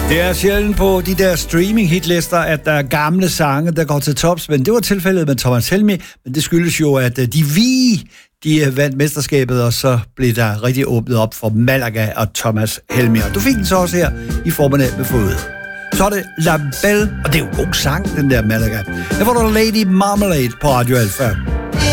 Det er sjældent på de der streaming-hitlister, at der er gamle sange, der går til tops, men det var tilfældet med Thomas Helmig, men det skyldes jo, at de vandt mesterskabet, og så blev der rigtig åbnet op for Malaga og Thomas Helmig. Og du fik den så også her i formiddag med fået. Så er det La Belle, og det er jo en god sang, den der Malaga. Her får du Lady Marmalade på Radio Alpha.